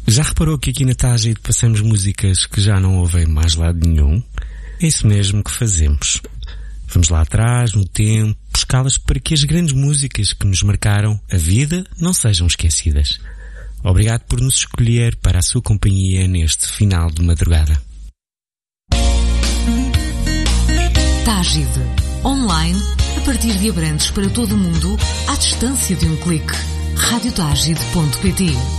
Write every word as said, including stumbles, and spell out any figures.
Já reparou que aqui na Tágide passamos músicas que já não ouvem mais lado nenhum? É isso mesmo que fazemos. Vamos lá atrás, no tempo, buscá-las para que as grandes músicas que nos marcaram a vida não sejam esquecidas. Obrigado por nos escolher para a sua companhia neste final de madrugada. Tágide. Online, a partir de Abrantes para todo o mundo, à distância de um clique. rádio tágide ponto pt